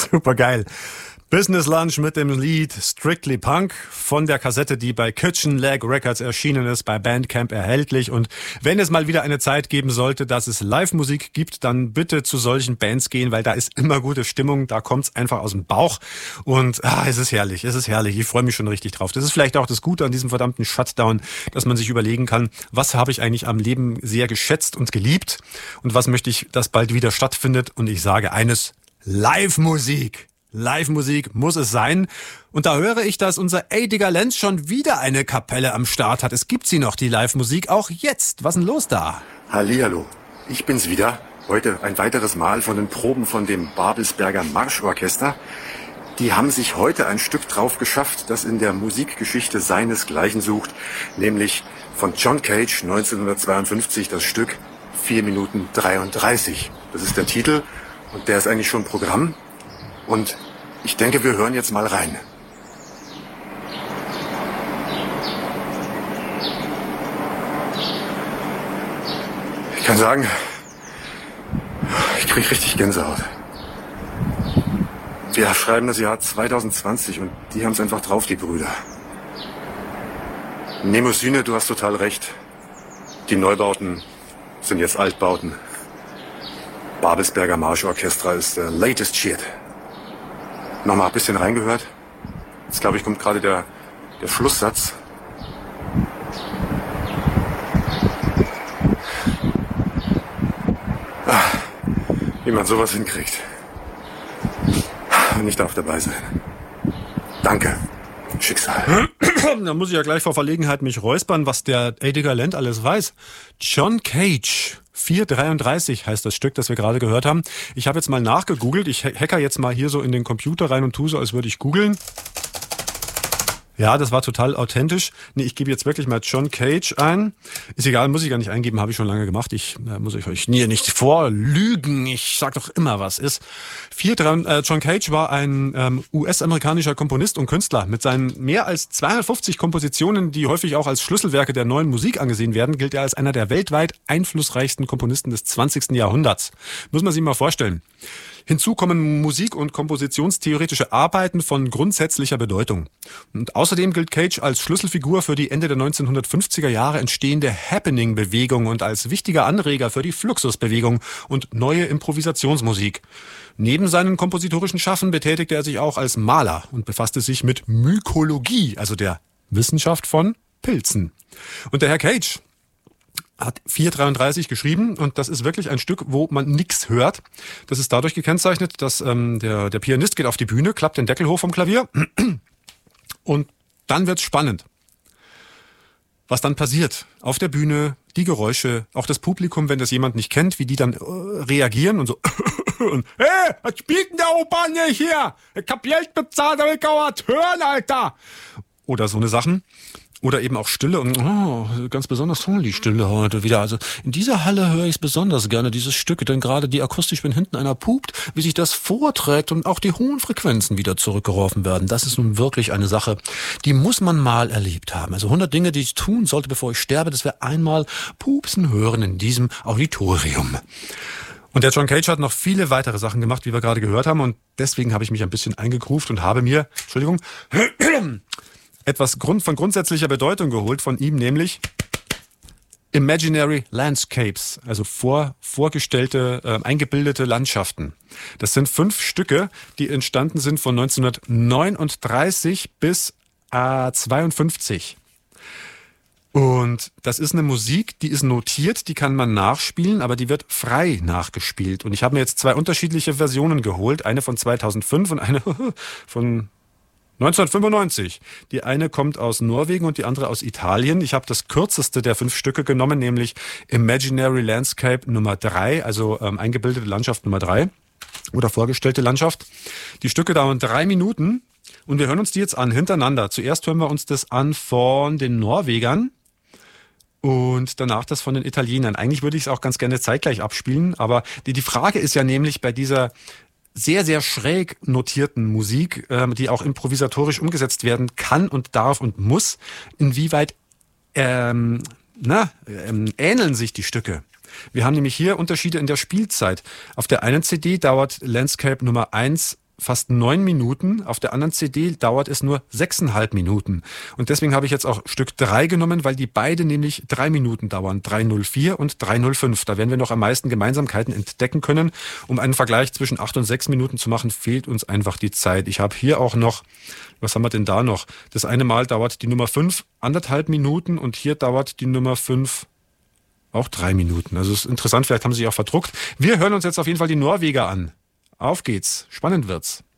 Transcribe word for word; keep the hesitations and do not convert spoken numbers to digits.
Super geil. Business Lunch mit dem Lied Strictly Punk von der Kassette, die bei Kitchen Leg Records erschienen ist, bei Bandcamp erhältlich. Und wenn es mal wieder eine Zeit geben sollte, dass es Live-Musik gibt, dann bitte zu solchen Bands gehen, weil da ist immer gute Stimmung, da kommt's einfach aus dem Bauch. Und ah, es ist herrlich, es ist herrlich. Ich freue mich schon richtig drauf. Das ist vielleicht auch das Gute an diesem verdammten Shutdown, dass man sich überlegen kann, was habe ich eigentlich am Leben sehr geschätzt und geliebt und was möchte ich, dass bald wieder stattfindet. Und ich sage eines, Live-Musik. Live-Musik muss es sein. Und da höre ich, dass unser Ediger Lenz schon wieder eine Kapelle am Start hat. Es gibt sie noch, die Live-Musik, auch jetzt. Was ist denn los da? Hallihallo, ich bin's wieder. Heute ein weiteres Mal von den Proben von dem Babelsberger Marschorchester. Die haben sich heute ein Stück drauf geschafft, das in der Musikgeschichte seinesgleichen sucht. Nämlich von John Cage neunzehnhundertzweiundfünfzig das Stück vier Minuten dreiunddreißig. Das ist der Titel und der ist eigentlich schon Programm. Und ich denke, wir hören jetzt mal rein. Ich kann sagen, ich kriege richtig Gänsehaut. Wir schreiben das Jahr zwanzig zwanzig und die haben es einfach drauf, die Brüder. Mnemosyne, du hast total recht. Die Neubauten sind jetzt Altbauten. Babelsberger Marschorchester ist der latest shit. Nochmal ein bisschen reingehört. Jetzt, glaube ich, kommt gerade der, der Schlusssatz. Ah, wie man sowas hinkriegt. Und ich darf dabei sein. Danke, Schicksal. Da muss ich ja gleich vor Verlegenheit mich räuspern, was der Ediger Lenz alles weiß. John Cage. vier dreiunddreißig heißt das Stück, das wir gerade gehört haben. Ich habe jetzt mal nachgegoogelt. Ich hacker jetzt mal hier so in den Computer rein und tue so, als würde ich googeln. Ja, das war total authentisch. Nee, ich gebe jetzt wirklich mal John Cage ein. Ist egal, muss ich gar nicht eingeben, habe ich schon lange gemacht. Ich äh, muss ich euch hier nicht vorlügen. Ich sag doch immer, was ist. vier, drei, äh, John Cage war ein ähm, U S-amerikanischer Komponist und Künstler. Mit seinen mehr als zweihundertfünfzig Kompositionen, die häufig auch als Schlüsselwerke der neuen Musik angesehen werden, gilt er als einer der weltweit einflussreichsten Komponisten des zwanzigsten Jahrhunderts. Muss man sich mal vorstellen. Hinzu kommen Musik- und kompositionstheoretische Arbeiten von grundsätzlicher Bedeutung. Und außerdem gilt Cage als Schlüsselfigur für die Ende der neunzehnhundertfünfziger Jahre entstehende Happening-Bewegung und als wichtiger Anreger für die Fluxus-Bewegung und neue Improvisationsmusik. Neben seinen kompositorischen Schaffen betätigte er sich auch als Maler und befasste sich mit Mykologie, also der Wissenschaft von Pilzen. Und der Herr Cage hat vier dreiunddreißig geschrieben und das ist wirklich ein Stück, wo man nichts hört. Das ist dadurch gekennzeichnet, dass ähm, der, der Pianist geht auf die Bühne, klappt den Deckel hoch vom Klavier und dann wird's spannend. Was dann passiert auf der Bühne, die Geräusche, auch das Publikum, wenn das jemand nicht kennt, wie die dann äh, reagieren und so und hey, was spielt denn der Opern hier? Ich hab Geld bezahlt, aber ich kann was hören, Alter. Oder so eine Sachen. Oder eben auch Stille und oh, ganz besonders toll die Stille heute wieder. Also in dieser Halle höre ich es besonders gerne, dieses Stück, denn gerade die akustisch, wenn hinten einer pupt, wie sich das vorträgt und auch die hohen Frequenzen wieder zurückgeworfen werden. Das ist nun wirklich eine Sache, die muss man mal erlebt haben. Also hundert Dinge, die ich tun sollte, bevor ich sterbe, das wäre einmal pupsen hören in diesem Auditorium. Und der John Cage hat noch viele weitere Sachen gemacht, wie wir gerade gehört haben und deswegen habe ich mich ein bisschen eingegruft und habe mir, Entschuldigung, etwas Grund, von grundsätzlicher Bedeutung geholt von ihm, nämlich Imaginary Landscapes, also vor, vorgestellte, äh, eingebildete Landschaften. Das sind fünf Stücke, die entstanden sind von neunzehnhundertneununddreißig bis äh, zweiundfünfzig. Und das ist eine Musik, die ist notiert, die kann man nachspielen, aber die wird frei nachgespielt. Und ich habe mir jetzt zwei unterschiedliche Versionen geholt, eine von zweitausendfünf und eine von neunzehnhundertfünfundneunzig. Die eine kommt aus Norwegen und die andere aus Italien. Ich habe das kürzeste der fünf Stücke genommen, nämlich Imaginary Landscape Nummer drei, also ähm, eingebildete Landschaft Nummer drei oder vorgestellte Landschaft. Die Stücke dauern drei Minuten und wir hören uns die jetzt an, hintereinander. Zuerst hören wir uns das an von den Norwegern und danach das von den Italienern. Eigentlich würde ich es auch ganz gerne zeitgleich abspielen, aber die, die Frage ist ja nämlich bei dieser sehr, sehr schräg notierten Musik, ähm, die auch improvisatorisch umgesetzt werden kann und darf und muss, inwieweit ähm, na, ähm, ähneln sich die Stücke. Wir haben nämlich hier Unterschiede in der Spielzeit. Auf der einen C D dauert Landscape Nummer eins fast neun Minuten. Auf der anderen C D dauert es nur sechseinhalb Minuten. Und deswegen habe ich jetzt auch Stück drei genommen, weil die beide nämlich drei Minuten dauern. drei null vier und drei null fünf. Da werden wir noch am meisten Gemeinsamkeiten entdecken können. Um einen Vergleich zwischen acht und sechs Minuten zu machen, fehlt uns einfach die Zeit. Ich habe hier auch noch, was haben wir denn da noch? Das eine Mal dauert die Nummer fünf anderthalb Minuten und hier dauert die Nummer fünf auch drei Minuten. Also es ist interessant, vielleicht haben sie sich auch verdruckt. Wir hören uns jetzt auf jeden Fall die Norweger an. Auf geht's. Spannend wird's.